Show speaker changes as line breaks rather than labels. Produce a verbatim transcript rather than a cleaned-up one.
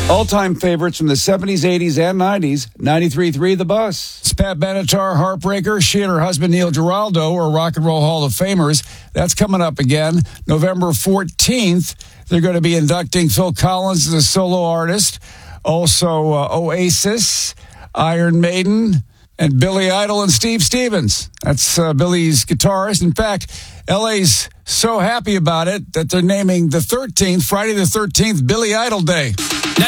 All-time favorites from the seventies, eighties, and nineties. ninety-three point three The Bus.
It's Pat Benatar, Heartbreaker. She and her husband, Neil Giraldo, are Rock and Roll Hall of Famers. That's coming up again. November fourteenth, they're going to be inducting Phil Collins as a solo artist. Also, uh, Oasis, Iron Maiden, and Billy Idol and Steve Stevens. That's uh, Billy's guitarist. In fact, L A's so happy about it that they're naming the thirteenth, Friday the thirteenth, Billy Idol Day.